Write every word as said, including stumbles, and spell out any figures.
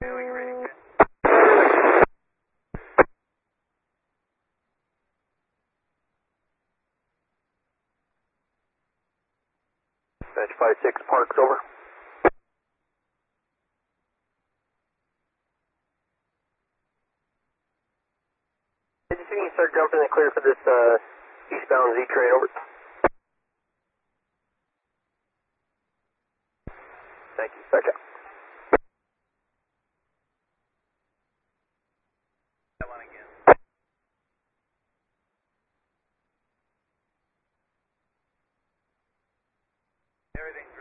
Doing ready. Batch five six Parks, over. Did you see you start jumping and clear for this uh, eastbound Z train, over? Thank you. Back out. That one again. Everything.